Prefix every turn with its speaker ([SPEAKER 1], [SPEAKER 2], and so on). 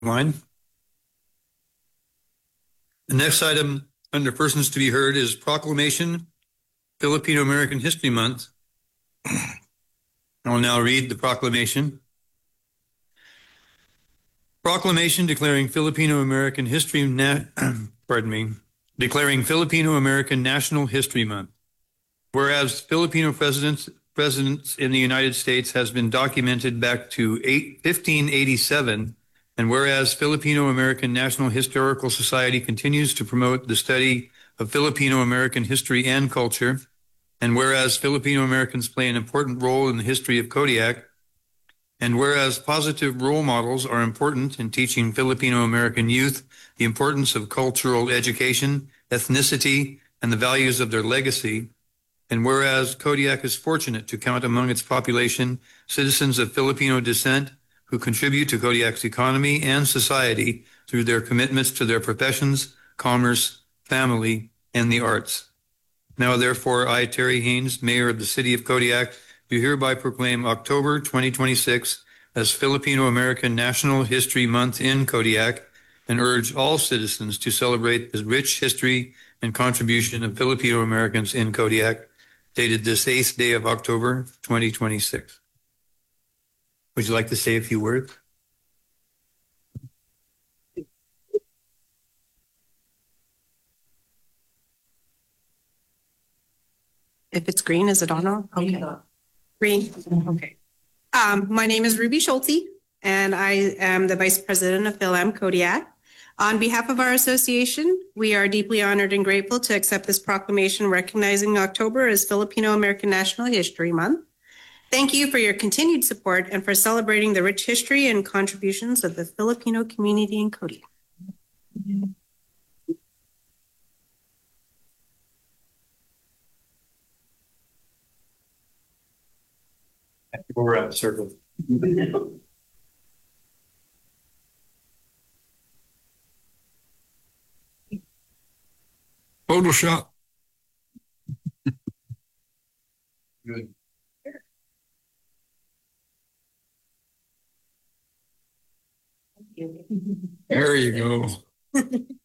[SPEAKER 1] Line. The next item under persons to be heard is Proclamation Filipino American History Month. I will now read the proclamation. Proclamation declaring Filipino American History declaring Filipino American National History Month. Whereas Filipino presence in the United States has been documented back to 1587, and whereas Filipino American National Historical Society continues to promote the study of Filipino American history and culture, and whereas Filipino Americans play an important role in the history of Kodiak, and whereas positive role models are important in teaching Filipino American youth the importance of cultural education, ethnicity, and the values of their legacy, and whereas Kodiak is fortunate to count among its population citizens of Filipino descent who contribute to Kodiak's economy and society through their commitments to their professions, commerce, family, and the arts. Now, therefore, I, Terry Haynes, Mayor of the City of Kodiak, do hereby proclaim October 2026 as Filipino American National History Month in Kodiak and urge all citizens to celebrate the rich history and contribution of Filipino Americans in Kodiak, dated this 8th day of October 2026. Would you like to say a few words?
[SPEAKER 2] If it's green, is it on? Okay. Green. Okay. My name is Ruby Schulte, and I am the Vice President of Phil-Am Kodiak. On behalf of our association, we are deeply honored and grateful to accept this proclamation recognizing October as Filipino American National History Month. Thank you for your continued support and for celebrating the rich history and contributions of the Filipino community in Kodiak.
[SPEAKER 1] We're out of circle.
[SPEAKER 3] Photoshop.
[SPEAKER 1] Good.
[SPEAKER 3] There you go.